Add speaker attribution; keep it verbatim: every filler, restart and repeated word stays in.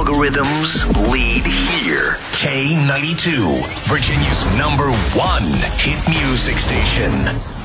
Speaker 1: algorithms lead here. K ninety-two, Virginia's number one hit music station.